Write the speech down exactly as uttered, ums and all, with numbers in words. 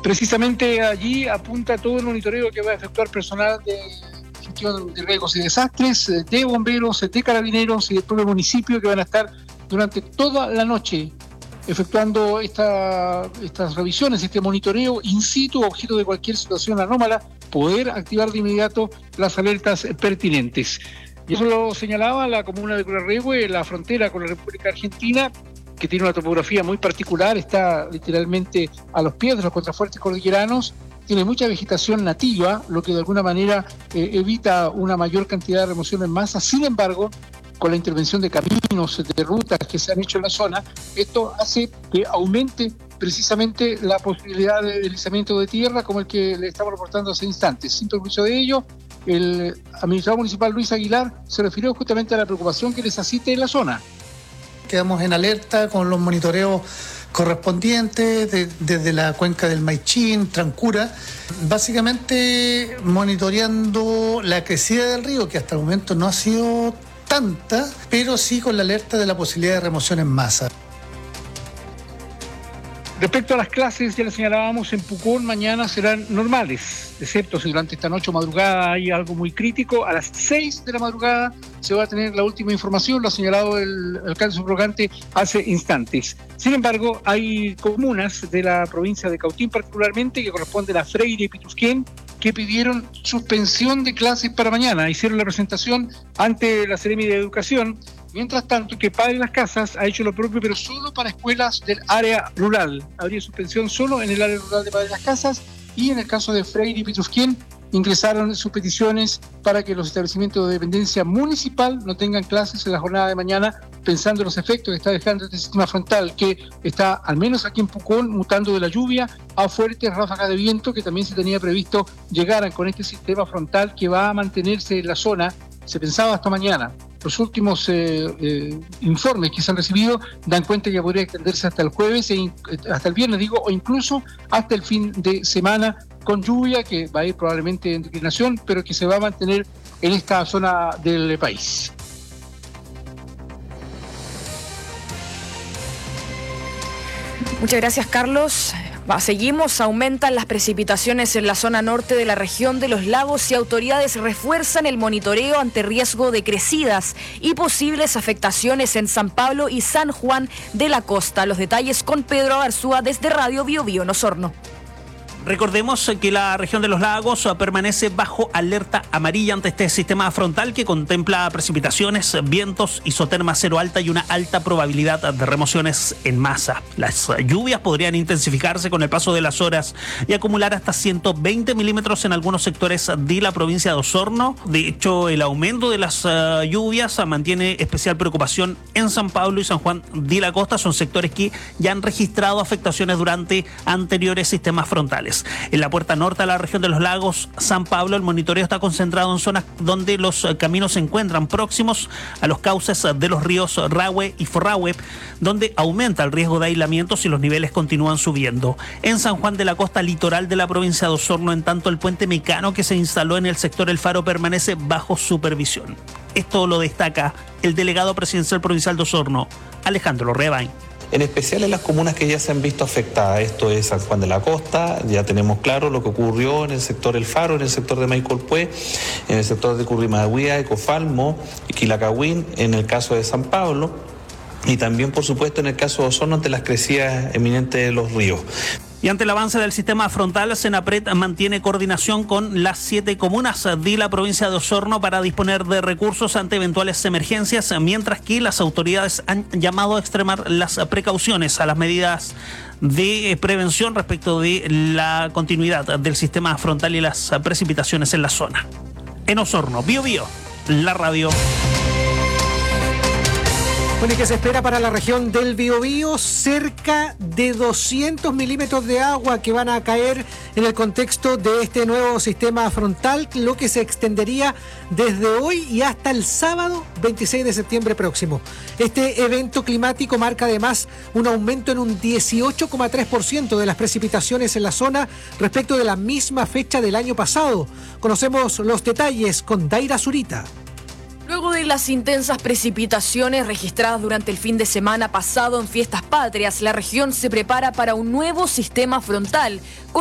Precisamente allí apunta todo el monitoreo que va a efectuar personal de gestión de riesgos y desastres, de bomberos, de carabineros y del propio municipio, que van a estar durante toda la noche efectuando esta, estas revisiones, este monitoreo in situ, objeto de cualquier situación anómala, poder activar de inmediato las alertas pertinentes. Y eso lo señalaba la comuna de Curarrehue, la frontera con la República Argentina, que tiene una topografía muy particular, está literalmente a los pies de los contrafuertes cordilleranos, tiene mucha vegetación nativa, lo que de alguna manera eh, evita una mayor cantidad de remoción en masa. Sin embargo, con la intervención de caminos, de rutas que se han hecho en la zona, esto hace que aumente precisamente la posibilidad de deslizamiento de tierra, como el que le estamos reportando hace instantes. Sin perjuicio de ello, el administrador municipal Luis Aguilar se refirió justamente a la preocupación que les asiste en la zona. Quedamos en alerta con los monitoreos correspondientes de, desde la cuenca del Maichín, Trancura, básicamente monitoreando la crecida del río, que hasta el momento no ha sido tanta, pero sí con la alerta de la posibilidad de remoción en masa. Respecto a las clases, ya les señalábamos, en Pucón mañana serán normales, excepto si durante esta noche o madrugada hay algo muy crítico. A las seis de la madrugada se va a tener la última información, lo ha señalado el alcalde subrogante hace instantes. Sin embargo, hay comunas de la provincia de Cautín particularmente, que corresponden a Freire y Pitusquén, que pidieron suspensión de clases para mañana. Hicieron la presentación ante la Seremi de Educación. Mientras tanto, que Padre Las Casas ha hecho lo propio, pero solo para escuelas del área rural. Habría suspensión solo en el área rural de Padre Las Casas, y en el caso de Freire y Pitusquén ingresaron sus peticiones para que los establecimientos de dependencia municipal no tengan clases en la jornada de mañana, pensando en los efectos que está dejando este sistema frontal, que está, al menos aquí en Pucón, mutando de la lluvia a fuertes ráfagas de viento, que también se tenía previsto llegaran con este sistema frontal que va a mantenerse en la zona. Se pensaba hasta mañana. Los últimos eh, eh, informes que se han recibido dan cuenta que podría extenderse hasta el jueves, e in, hasta el viernes digo, o incluso hasta el fin de semana, con lluvia que va a ir probablemente en declinación, pero que se va a mantener en esta zona del país. Muchas gracias, Carlos. Va, seguimos, aumentan las precipitaciones en la zona norte de la región de los lagos y autoridades refuerzan el monitoreo ante riesgo de crecidas y posibles afectaciones en San Pablo y San Juan de la Costa. Los detalles con Pedro Arzúa desde Radio Bio Bio en Osorno. Recordemos que la región de los lagos permanece bajo alerta amarilla ante este sistema frontal que contempla precipitaciones, vientos, isoterma cero alta y una alta probabilidad de remociones en masa. Las lluvias podrían intensificarse con el paso de las horas y acumular hasta ciento veinte milímetros en algunos sectores de la provincia de Osorno. De hecho, el aumento de las uh, lluvias mantiene especial preocupación en San Pablo y San Juan de la Costa. Son sectores que ya han registrado afectaciones durante anteriores sistemas frontales. En la puerta norte de la región de los lagos, San Pablo, el monitoreo está concentrado en zonas donde los caminos se encuentran próximos a los cauces de los ríos Rahue y Forrahue, donde aumenta el riesgo de aislamiento si los niveles continúan subiendo. En San Juan de la Costa, litoral de la provincia de Osorno, en tanto, el puente Mecano que se instaló en el sector El Faro permanece bajo supervisión. Esto lo destaca el delegado presidencial provincial de Osorno, Alejandro Rebain. En especial en las comunas que ya se han visto afectadas. Esto es San Juan de la Costa, ya tenemos claro lo que ocurrió en el sector El Faro, en el sector de Maicolpué, en el sector de Currimahuía, Ecofalmo y Quilacagüín, en el caso de San Pablo, y también, por supuesto, en el caso de Osorno, ante las crecidas eminentes de los ríos. Y ante el avance del sistema frontal, Senapred mantiene coordinación con las siete comunas de la provincia de Osorno para disponer de recursos ante eventuales emergencias, mientras que las autoridades han llamado a extremar las precauciones a las medidas de prevención respecto de la continuidad del sistema frontal y las precipitaciones en la zona. En Osorno, Bio Bio, la radio. Bueno, y que se espera para la región del Biobío cerca de doscientos milímetros de agua que van a caer en el contexto de este nuevo sistema frontal, lo que se extendería desde hoy y hasta el sábado veintiséis de septiembre próximo. Este evento climático marca además un aumento en un dieciocho coma tres por ciento de las precipitaciones en la zona respecto de la misma fecha del año pasado. Conocemos los detalles con Daira Zurita. Luego de las intensas precipitaciones registradas durante el fin de semana pasado en Fiestas Patrias, la región se prepara para un nuevo sistema frontal.